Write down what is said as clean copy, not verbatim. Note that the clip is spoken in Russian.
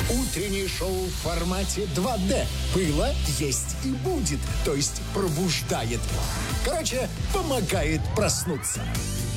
Утреннее шоу в формате 2D. Было, есть и будет. То есть пробуждает. Короче, помогает проснуться.